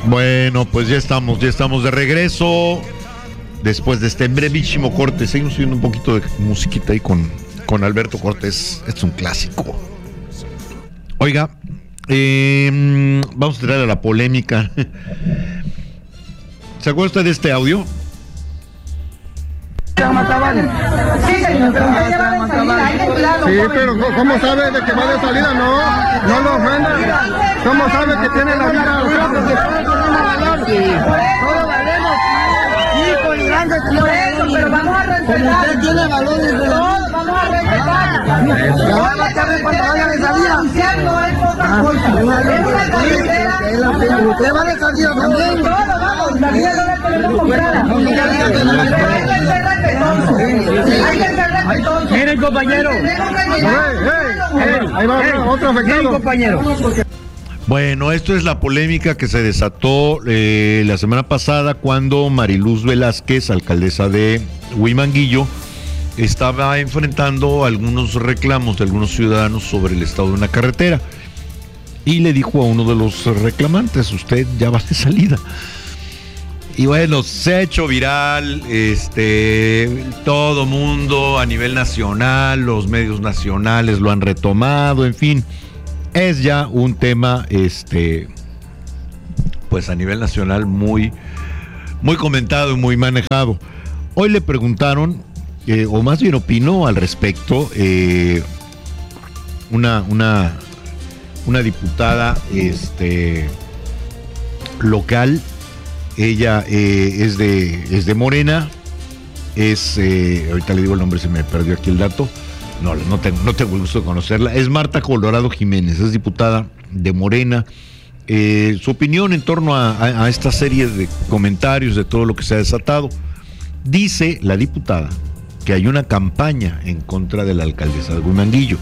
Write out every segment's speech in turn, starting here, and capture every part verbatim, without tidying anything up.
Bueno, pues ya estamos, ya estamos de regreso. Después de este brevísimo corte, seguimos subiendo un poquito de musiquita ahí con, con Alberto Cortés. Es un clásico. Oiga, eh, vamos a entrar a la polémica. ¿Se acuerda usted de este audio? Sí, señor, pero usted ya va de salida, ahí de plano. Sí, pero ¿cómo sabe de que va de salida? No, no lo ofenda. ¿Cómo sabe que tiene la vida? O sea, porque todos tenemos valor. Todos valemos. Sí, con grandes Por eso, pero vamos a respetar. Como usted tiene valor, todos vamos a respetar. ya va a la tarde cuando vaya de salida. No es otra cosa. Es una carretera. Usted va de salida también. Todos vamos, la vida no la podemos comprar. Hay que ser respetuosos. Hay que ser respetuosos. Miren, compañero. Ahí va otro afectado. compañero. Bueno, esto es la polémica que se desató eh, la semana pasada cuando Mariluz Velázquez, alcaldesa de Huimanguillo, estaba enfrentando algunos reclamos de algunos ciudadanos sobre el estado de una carretera. Y le dijo a uno de los reclamantes: usted ya va de salida. Y bueno, se ha hecho viral, este, todo mundo a nivel nacional, los medios nacionales lo han retomado, en fin, es ya un tema, este, pues a nivel nacional muy, muy comentado y muy manejado. Hoy le preguntaron, eh, o más bien opinó al respecto, eh, una, una, una diputada, este, local. Ella eh, es de es de Morena, es, eh, ahorita le digo el nombre, se me perdió aquí el dato, no, no tengo, no tengo el gusto de conocerla, es Marta Colorado Jiménez, es diputada de Morena. Eh, su opinión en torno a, a, a esta serie de comentarios de todo lo que se ha desatado. Dice la diputada que hay una campaña en contra de la alcaldesa de Huimanguillo.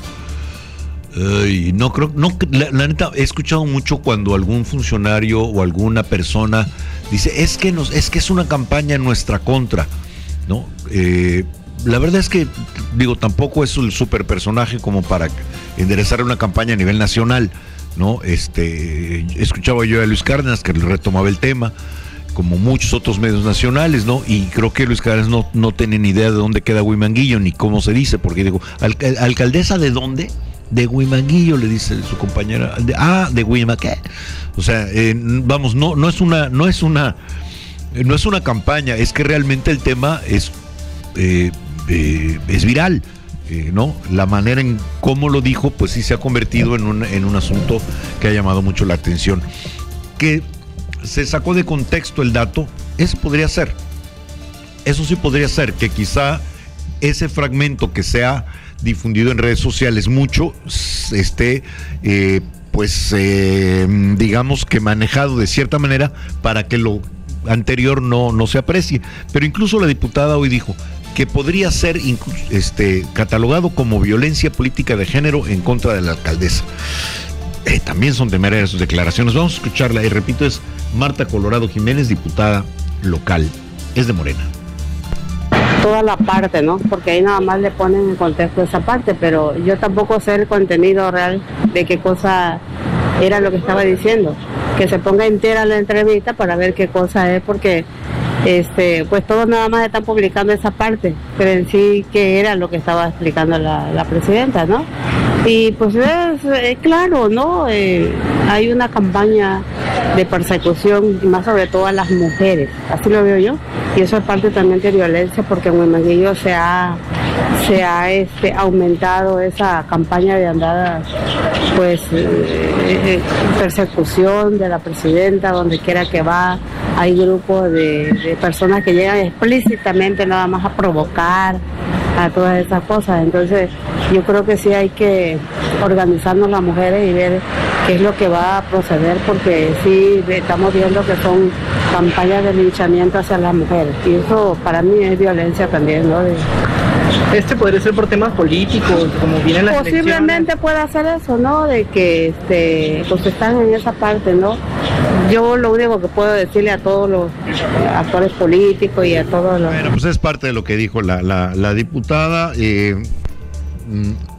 Uh, no creo, no, la, la neta, he escuchado mucho cuando algún funcionario o alguna persona dice, es que nos, es que es una campaña en nuestra contra, ¿no? Eh, la verdad es que, digo, tampoco es el super personaje como para enderezar una campaña a nivel nacional, ¿no? Este, escuchaba yo a Luis Cárdenas que retomaba el tema, como muchos otros medios nacionales, ¿no? Y creo que Luis Cárdenas no, no tiene ni idea de dónde queda Huimanguillo, ni cómo se dice, porque digo, ¿alc- ¿alcaldesa de dónde? De Huimanguillo, le dice su compañera. De, ah, de Huima, ¿qué? O sea, eh, vamos, no, no es una, no es una, no es una campaña, es que realmente el tema es, eh, eh, es viral, eh, ¿no? La manera en cómo lo dijo, pues sí se ha convertido en un, en un asunto que ha llamado mucho la atención. Que se sacó de contexto el dato, eso podría ser. Eso sí podría ser, que quizá ese fragmento que se ha difundido en redes sociales mucho, esté, eh, pues, eh, digamos que manejado de cierta manera para que lo anterior no, no se aprecie. Pero incluso la diputada hoy dijo que podría ser incluso, este, catalogado como violencia política de género en contra de la alcaldesa. Eh, también son temerarias sus declaraciones. Vamos a escucharla, y repito, es Marta Colorado Jiménez, diputada local, es de Morena. Toda la parte, ¿no? Porque ahí nada más le ponen en contexto esa parte, pero yo tampoco sé el contenido real de qué cosa era lo que estaba diciendo. Que se ponga entera la entrevista para ver qué cosa es, porque este, pues todos nada más están publicando esa parte, pero en sí qué era lo que estaba explicando la, la presidenta, ¿no? Y pues es, es claro, ¿no? Eh, hay una campaña de persecución, y más sobre todo a las mujeres, así lo veo yo, y eso es parte también de violencia, porque en Huimanguillo se ha, se ha este, aumentado esa campaña de andada, pues, eh, persecución de la presidenta, donde quiera que va, hay grupos de, de personas que llegan explícitamente nada más a provocar, a todas esas cosas. Entonces yo creo que sí hay que organizarnos las mujeres y ver qué es lo que va a proceder, porque sí estamos viendo que son campañas de linchamiento hacia las mujeres, y eso para mí es violencia también, ¿no? De... Este podría ser por temas políticos, como vienen las Posiblemente pueda hacer eso, ¿no? De que este, pues están en esa parte, ¿no? Yo lo único que puedo decirle a todos los actores políticos y a todos los... Bueno, pues es parte de lo que dijo la, la, la diputada, eh,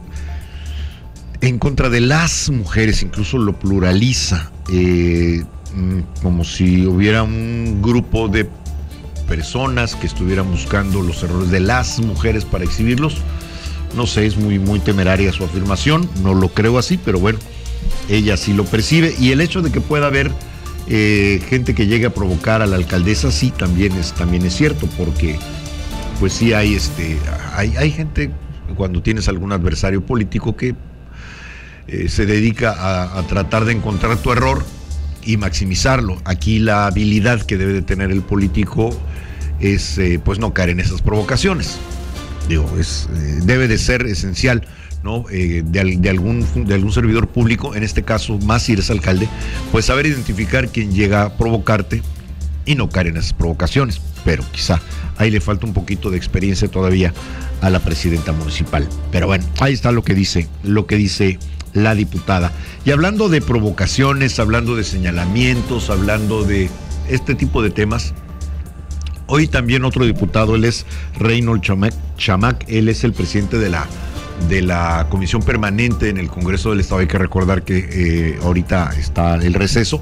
en contra de las mujeres, incluso lo pluraliza. Eh, mmm, como si hubiera un grupo de personas que estuvieran buscando los errores de las mujeres para exhibirlos. No sé, es muy, muy temeraria su afirmación, no lo creo así, pero bueno, ella sí lo percibe. Y el hecho de que pueda haber eh, gente que llegue a provocar a la alcaldesa, sí, también es, también es cierto, porque pues sí hay, este, hay, hay gente, cuando tienes algún adversario político que eh, se dedica a, a tratar de encontrar tu error y maximizarlo. Aquí la habilidad que debe de tener el político es eh, pues no caer en esas provocaciones. Digo, es, eh, debe de ser esencial, ¿no? Eh, de, de, algún, de algún servidor público, en este caso más si eres alcalde, pues saber identificar quién llega a provocarte y no caer en esas provocaciones. Pero quizá ahí le falta un poquito de experiencia todavía a la presidenta municipal. Pero bueno, ahí está lo que dice, lo que dice la diputada. Y hablando de provocaciones, hablando de señalamientos, hablando de este tipo de temas, hoy también otro diputado, él es Reynold Chamac, Chamac, él es el presidente de la, de la comisión permanente en el Congreso del Estado. Hay que recordar que eh, ahorita está el receso.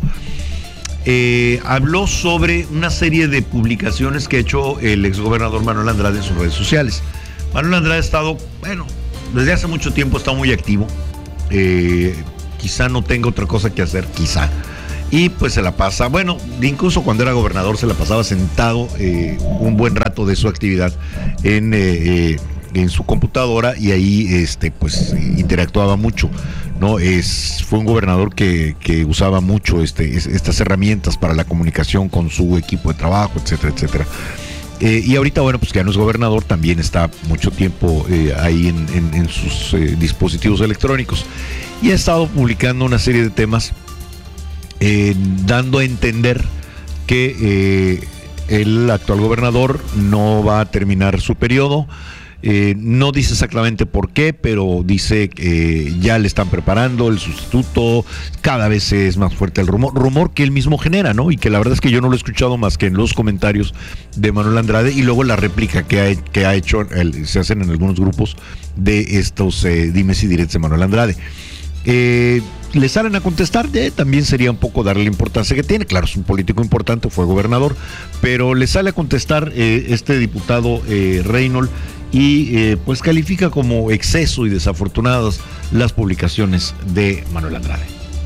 Eh, habló sobre una serie de publicaciones que ha hecho el exgobernador Manuel Andrade en sus redes sociales. Manuel Andrade ha estado, bueno, desde hace mucho tiempo está muy activo. Eh, quizá no tenga otra cosa que hacer, quizá. Y pues se la pasa, bueno, incluso cuando era gobernador se la pasaba sentado eh, un buen rato de su actividad en, eh, en su computadora, y ahí este, pues interactuaba mucho, ¿no? Es, fue un gobernador que, que usaba mucho este, estas herramientas para la comunicación con su equipo de trabajo, etcétera, etcétera. Eh, y ahorita, bueno, pues que ya no es gobernador, también está mucho tiempo eh, ahí en, en, en sus eh, dispositivos electrónicos, y ha estado publicando una serie de temas eh, dando a entender que eh, el actual gobernador no va a terminar su periodo. Eh, no dice exactamente por qué, pero dice que eh, ya le están preparando el sustituto. Cada vez es más fuerte el rumor, rumor que él mismo genera, ¿no? Y que la verdad es que yo no lo he escuchado más que en los comentarios de Manuel Andrade, y luego la réplica que ha, que ha hecho, el, se hacen en algunos grupos de estos eh, dimes y diretes de Manuel Andrade. Eh, le salen a contestar, eh, también sería un poco darle la importancia que tiene. Claro, es un político importante, fue gobernador, pero le sale a contestar eh, este diputado eh, Reynold, y eh, pues califica como exceso y desafortunadas las publicaciones de Manuel Andrade.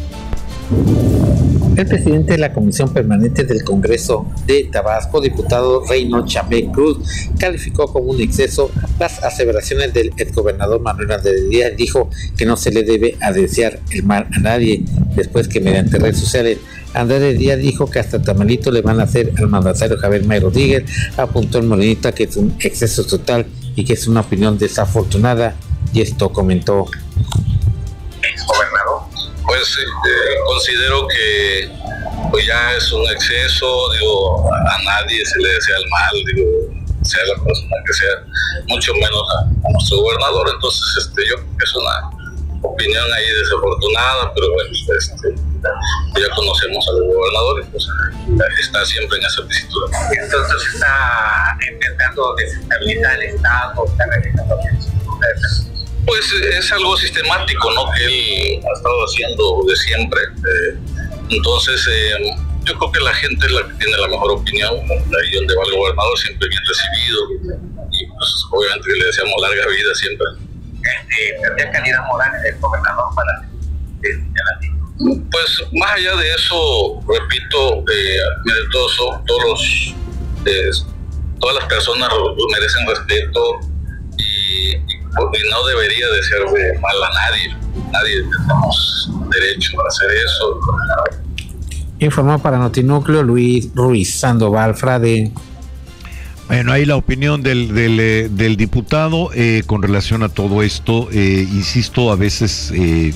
El presidente de la Comisión Permanente del Congreso de Tabasco, diputado Reynold Chamac Cruz, calificó como un exceso las aseveraciones del exgobernador Manuel Andrade Díaz. Dijo que no se le debe a desear el mal a nadie, después que mediante redes sociales Andrade Díaz dijo que hasta tamalito le van a hacer al mandatario Javier May Rodríguez. Apuntó el morenista que es un exceso total y que es una opinión desafortunada, y esto comentó. Gobernador, pues eh, considero que pues ya es un exceso, digo, a nadie se le desea el mal, digo, sea la persona que sea, mucho menos a, a nuestro gobernador. Entonces este yo es una opinión ahí desafortunada, pero bueno, este, ya conocemos al gobernador y pues está siempre en esa tesitura. Entonces está intentando desestabilizar el Estado, está realizando. Pues es algo sistemático, ¿no? Que él ha estado haciendo de siempre. Eh, entonces eh, yo creo que la gente es la que tiene la mejor opinión. Ahí donde va el gobernador siempre bien recibido, y pues obviamente le deseamos larga vida siempre. Este, ¿Tendría calidad moral el gobernador para señalar? Pues más allá de eso, repito, eh, todos, todos los, eh, todas las personas merecen respeto, y, y, y no debería de ser de mal a nadie. Nadie tenemos derecho a hacer eso. Informó para Notinúcleo Luis Ruiz Sandoval Frade. Bueno, ahí la opinión del, del, eh, del diputado eh, con relación a todo esto. Eh, insisto, a veces eh,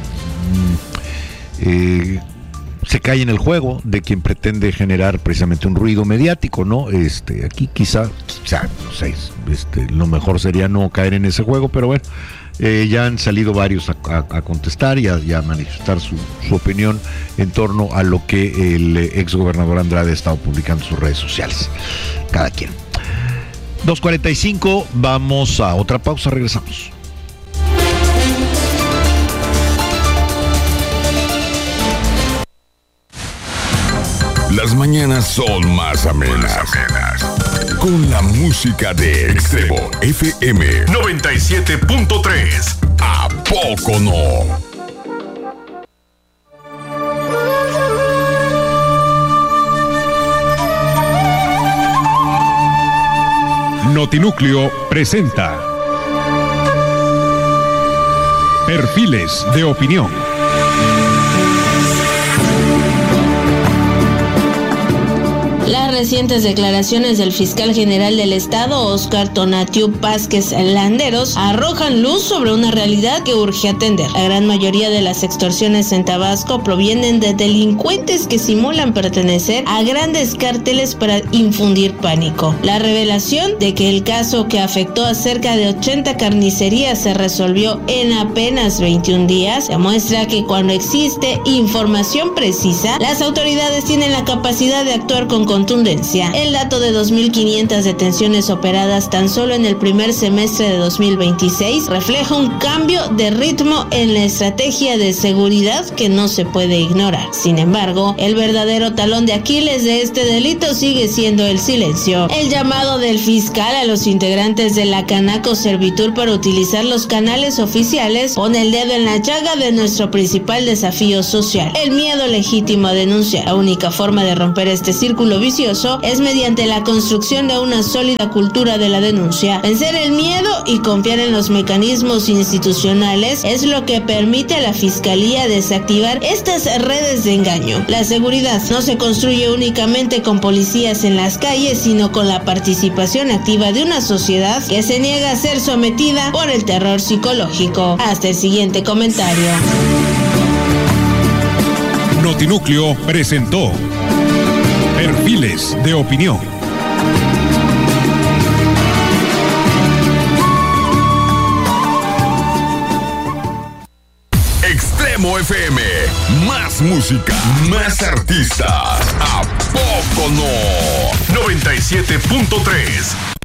eh, se cae en el juego de quien pretende generar precisamente un ruido mediático, ¿no? Este, aquí quizá, quizá no sé, este, lo mejor sería no caer en ese juego, pero bueno, eh, ya han salido varios a, a, a contestar y a, y a manifestar su, su opinión en torno a lo que el exgobernador Andrade ha estado publicando en sus redes sociales. Cada quien. dos cuarenta y cinco, vamos a otra pausa, regresamos. las mañanas son más amenas. Con la música de Extremo F M noventa y siete punto tres. ¿A poco no? Notinúcleo presenta Perfiles de Opinión. Las recientes declaraciones del fiscal general del Estado, Óscar Tonatiuh Vázquez Landeros, arrojan luz sobre una realidad que urge atender. La gran mayoría de las extorsiones en Tabasco provienen de delincuentes que simulan pertenecer a grandes cárteles para infundir pánico. La revelación de que el caso que afectó a cerca de ochenta carnicerías se resolvió en apenas veintiún días demuestra que cuando existe información precisa, las autoridades tienen la capacidad de actuar con contundencia. El dato de dos mil quinientas detenciones operadas tan solo en el primer semestre de dos mil veintiséis refleja un cambio de ritmo en la estrategia de seguridad que no se puede ignorar. Sin embargo, el verdadero talón de Aquiles de este delito sigue siendo el silencio. El llamado del fiscal a los integrantes de la Canaco Servitur para utilizar los canales oficiales pone el dedo en la llaga de nuestro principal desafío social, el miedo legítimo a denunciar. La única forma de romper este círculo vicioso es mediante la construcción de una sólida cultura de la denuncia. Vencer el miedo y confiar en los mecanismos institucionales es lo que permite a la Fiscalía desactivar estas redes de engaño. La seguridad no se construye únicamente con policías en las calles, sino con la participación activa de una sociedad que se niega a ser sometida por el terror psicológico. Hasta el siguiente comentario. Notinúcleo presentó Perfiles de Opinión. Extremo F M, más música, más artistas. ¿A poco no? noventa y siete punto tres.